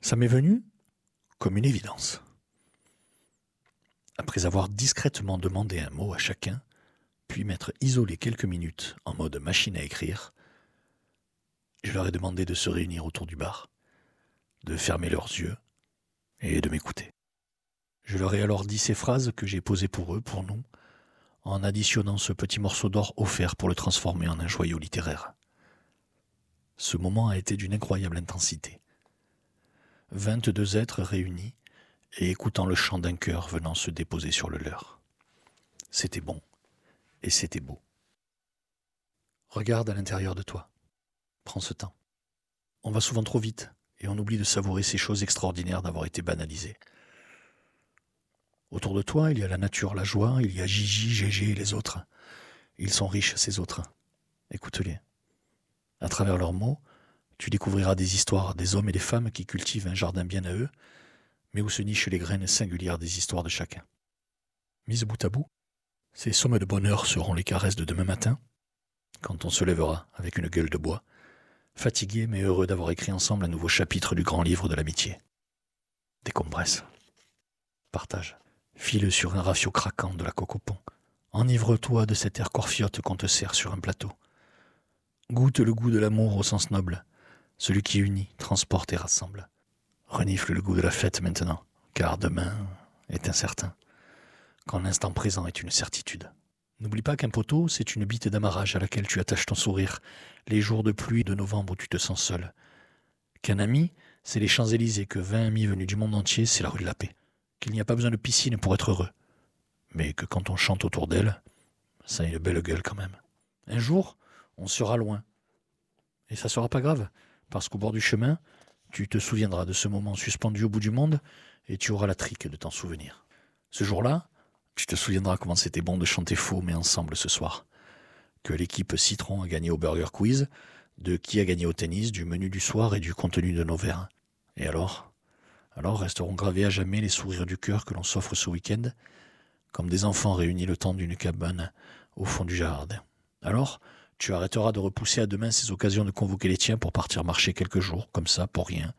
Ça m'est venu comme une évidence. Après avoir discrètement demandé un mot à chacun, puis m'être isolé quelques minutes en mode machine à écrire, je leur ai demandé de se réunir autour du bar, de fermer leurs yeux et de m'écouter. Je leur ai alors dit ces phrases que j'ai posées pour eux, pour nous, en additionnant ce petit morceau d'or offert pour le transformer en un joyau littéraire. Ce moment a été d'une incroyable intensité. 22 êtres réunis et écoutant le chant d'un cœur venant se déposer sur le leur. C'était bon et c'était beau. Regarde à l'intérieur de toi. Prends ce temps. On va souvent trop vite et on oublie de savourer ces choses extraordinaires d'avoir été banalisées. Autour de toi, il y a la nature, la joie, il y a Gigi, Gégé et les autres. Ils sont riches, ces autres. Écoute-les. À travers leurs mots, tu découvriras des histoires des hommes et des femmes qui cultivent un jardin bien à eux, mais où se nichent les graines singulières des histoires de chacun. Mises bout à bout, ces sommes de bonheur seront les caresses de demain matin, quand on se lèvera avec une gueule de bois, fatigué mais heureux d'avoir écrit ensemble un nouveau chapitre du grand livre de l'amitié. Décompresse. Partage. File sur un rafio craquant de la Cocopon. Enivre-toi de cet air corfiote qu'on te sert sur un plateau. Goûte le goût de l'amour au sens noble, celui qui unit, transporte et rassemble. Renifle le goût de la fête maintenant, car demain est incertain, quand l'instant présent est une certitude. N'oublie pas qu'un poteau, c'est une bite d'amarrage à laquelle tu attaches ton sourire, les jours de pluie de novembre où tu te sens seul. Qu'un ami, c'est les Champs-Élysées, que 20 amis venus du monde entier, c'est la rue de la paix. Qu'il n'y a pas besoin de piscine pour être heureux, mais que quand on chante autour d'elle, ça a une belle gueule quand même. Un jour, on sera loin, et ça sera pas grave, parce qu'au bord du chemin, tu te souviendras de ce moment suspendu au bout du monde, et tu auras la trique de t'en souvenir. Ce jour-là, tu te souviendras comment c'était bon de chanter faux mais ensemble ce soir. Que l'équipe Citron a gagné au Burger Quiz, de qui a gagné au tennis, du menu du soir et du contenu de nos verres. Et alors resteront gravés à jamais les sourires du cœur que l'on s'offre ce week-end, comme des enfants réunis le temps d'une cabane au fond du jardin. Alors, tu arrêteras de repousser à demain ces occasions de convoquer les tiens pour partir marcher quelques jours, comme ça, pour rien,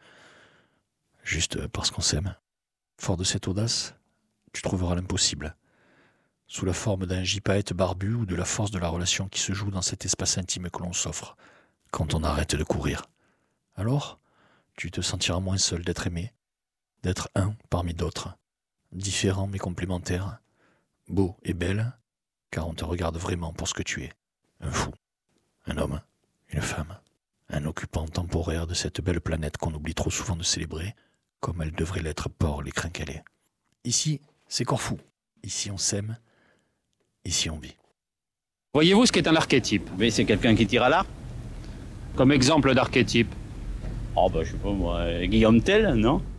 juste parce qu'on s'aime. Fort de cette audace, tu trouveras l'impossible, sous la forme d'un gypaète barbu ou de la force de la relation qui se joue dans cet espace intime que l'on s'offre, quand on arrête de courir. Alors, tu te sentiras moins seul d'être aimé, d'être un parmi d'autres, différent mais complémentaire, beau et belle, car on te regarde vraiment pour ce que tu es, un fou, un homme, une femme, un occupant temporaire de cette belle planète qu'on oublie trop souvent de célébrer, comme elle devrait l'être pour l'écrin qu'elle est. Ici, c'est Corfou. Ici, on s'aime. Ici, on vit. Voyez-vous ce qu'est un archétype? Mais c'est quelqu'un qui tire à l'arc. Comme exemple d'archétype. Oh bah je sais pas moi, Guillaume Tell, non?